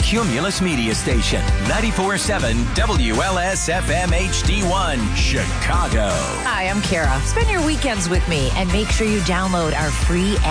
Cumulus Media Station, 94.7 WLS-FM HD1, Chicago. Hi, I'm Kara. Spend your weekends with me and make sure you download our free